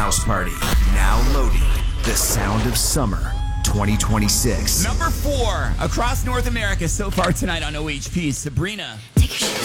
House Party. Now loading the sound of summer 2026. Number 4 across North America so far tonight on OHP, Sabrina. Take your shoes